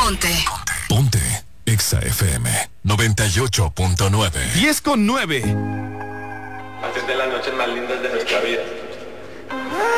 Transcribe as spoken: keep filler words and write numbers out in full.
Ponte. Ponte. Exa F M noventa y ocho punto nueve. diez con nueve. Haces de las noches más lindas de nuestra vida.